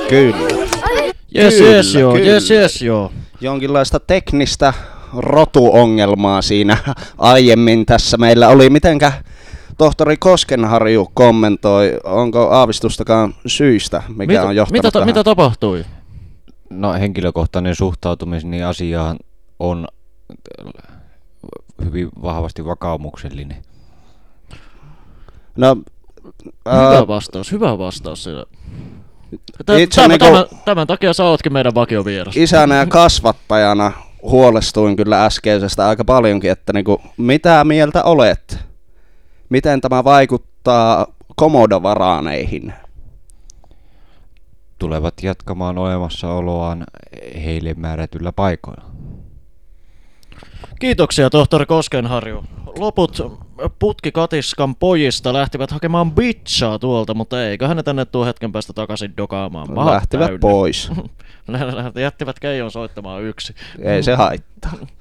Kyllä. Yes, joo. Jonkinlaista teknistä rotuongelmaa siinä aiemmin tässä meillä oli. Mitenkä tohtori Koskenharju kommentoi, onko aavistustakaan syistä, mikä on johtanut tähän? Mitä tapahtui? No henkilökohtainen suhtautumiseni asiaan on hyvin vahvasti vakaumuksellinen. No, hyvä vastaus sillä. Tämän takia sä ootkin meidän vakiovieras. Isänä ja kasvattajana huolestuin kyllä äskeisestä aika paljonkin, että niinku, mitä mieltä olet? Miten tämä vaikuttaa komodovaraaneihin? Tulevat jatkamaan olemassaoloaan heille määrätyllä paikoilla. Kiitoksia, tohtori Koskenharju. Loput putkikatiskan pojista lähtivät hakemaan bitchaa tuolta, mutta eiköhän ne tänne tuo hetken päästä takaisin dokaamaan. Lähtivät pois. Jättivät Keijon soittamaan yksin. Ei se haittaa.